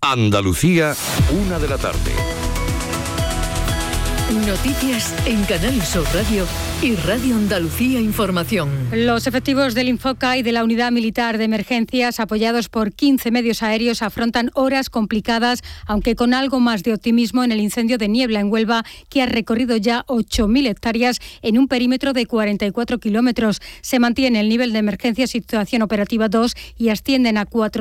Andalucía, 1 de la tarde. Noticias en Canal Sur Radio y Radio Andalucía Información. Los efectivos del Infoca y de la Unidad Militar de Emergencias, apoyados por 15 medios aéreos, afrontan horas complicadas, aunque con algo más de optimismo, en el incendio de Niebla en Huelva, que ha recorrido ya 8.000 hectáreas en un perímetro de 44 kilómetros. Se mantiene el nivel de emergencia situación operativa 2 y ascienden a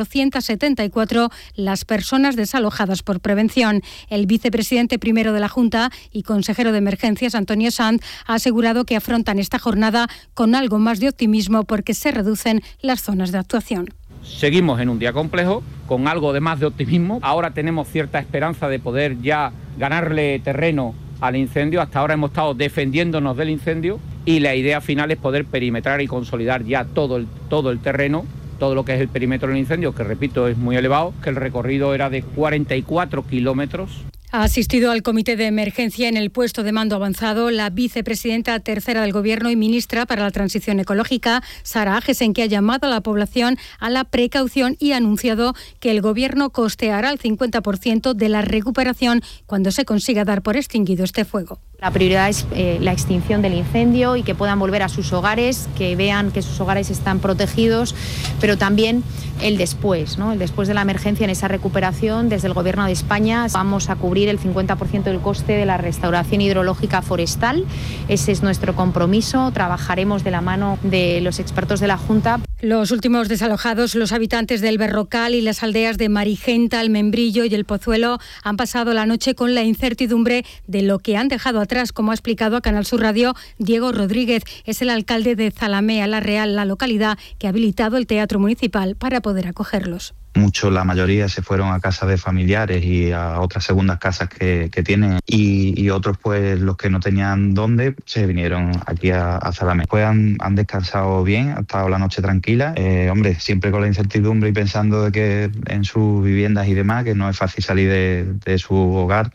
474 las personas desalojadas por prevención. El vicepresidente primero de la Junta y consejero de Emergencias, Antonio Sanz, ha asegurado que afrontan esta jornada con algo más de optimismo porque se reducen las zonas de actuación. Seguimos en un día complejo, con algo de más de optimismo. Ahora tenemos cierta esperanza de poder ya ganarle terreno al incendio. Hasta ahora hemos estado defendiéndonos del incendio y la idea final es poder perimetrar y consolidar ya todo el terreno, todo lo que es el perímetro del incendio, que repito es muy elevado, que el recorrido era de 44 kilómetros. Ha asistido al comité de emergencia en el puesto de mando avanzado la vicepresidenta tercera del Gobierno y ministra para la Transición Ecológica, Sara Agesen, que ha llamado a la población a la precaución y ha anunciado que el Gobierno costeará el 50% de la recuperación cuando se consiga dar por extinguido este fuego. La prioridad es la extinción del incendio y que puedan volver a sus hogares, que vean que sus hogares están protegidos, pero también el después, ¿no? El después de la emergencia, en esa recuperación. Desde el Gobierno de España vamos a cubrir el 50% del coste de la restauración hidrológica forestal. Ese es nuestro compromiso. Trabajaremos de la mano de los expertos de la Junta. Los últimos desalojados, los habitantes del Berrocal y las aldeas de Marigenta, el Membrillo y el Pozuelo, han pasado la noche con la incertidumbre de lo que han dejado atrás, como ha explicado a Canal Sur Radio Diego Rodríguez. Es el alcalde de Zalamea la Real, la localidad que ha habilitado el teatro municipal para poder acogerlos. Muchos, la mayoría, se fueron a casa de familiares y a otras segundas casas que tienen, y otros, pues los que no tenían dónde, se vinieron aquí a Zalamea. Pues han descansado bien, ha estado la noche tranquila. Hombre, siempre con la incertidumbre y pensando de que en sus viviendas y demás, que no es fácil salir de su hogar.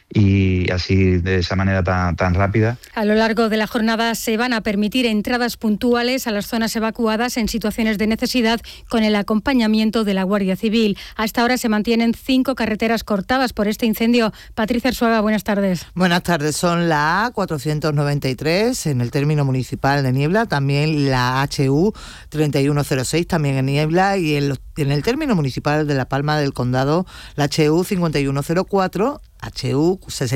Y así, de esa manera tan rápida. A lo largo de la jornada se van a permitir entradas puntuales a las zonas evacuadas en situaciones de necesidad con el acompañamiento de la Guardia Civil. Hasta ahora se mantienen 5 carreteras cortadas por este incendio. Patricia Arzuaga, buenas tardes. Buenas tardes. Son la A493 en el término municipal de Niebla, también la HU 3106 también en Niebla, y en el término municipal de La Palma del Condado la HU 5104, HU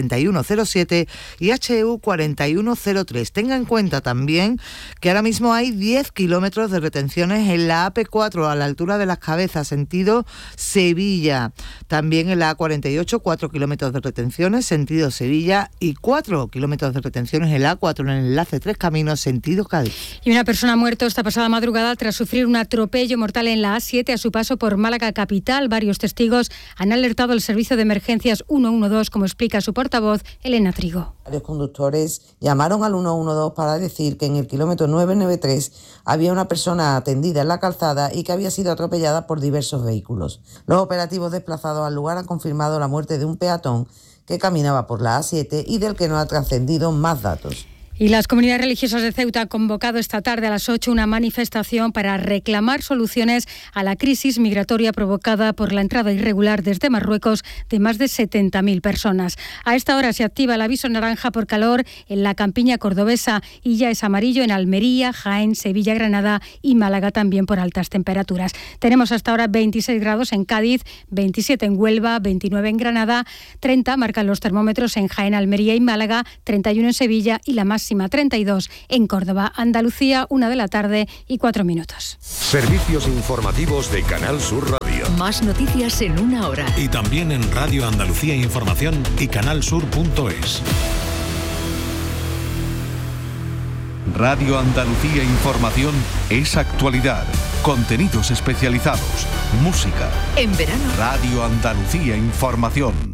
6107 y HU 4103. Tenga en cuenta también que ahora mismo hay 10 kilómetros de retenciones en la AP4 a la altura de Las Cabezas, sentido Sevilla. También en la A48, 4 kilómetros de retenciones, sentido Sevilla, y 4 kilómetros de retenciones en la A4 en el enlace Tres Caminos, sentido Cádiz. Y una persona ha muerto esta pasada madrugada tras sufrir un atropello mortal en la A7 a su paso por Málaga capital. Varios testigos han alertado al servicio de emergencias 112, como explica su portavoz, Elena Trigo. Varios conductores llamaron al 112 para decir que en el kilómetro 993 había una persona atendida en la calzada y que había sido atropellada por diversos vehículos. Los operativos desplazados al lugar han confirmado la muerte de un peatón que caminaba por la A7 y del que no ha trascendido más datos. Y las comunidades religiosas de Ceuta han convocado esta tarde a las 8 una manifestación para reclamar soluciones a la crisis migratoria provocada por la entrada irregular desde Marruecos de más de 70.000 personas. A esta hora se activa el aviso naranja por calor en la campiña cordobesa y ya es amarillo en Almería, Jaén, Sevilla, Granada y Málaga, también por altas temperaturas. Tenemos hasta ahora 26 grados en Cádiz, 27 en Huelva, 29 en Granada, 30 marcan los termómetros en Jaén, Almería y Málaga, 31 en Sevilla y la máxima 32 en Córdoba. Andalucía, 1 de la tarde y 4 minutos. Servicios informativos de Canal Sur Radio. Más noticias en 1 hora. Y también en Radio Andalucía Información y canalsur.es. Radio Andalucía Información es actualidad, contenidos especializados, música. En verano. Radio Andalucía Información.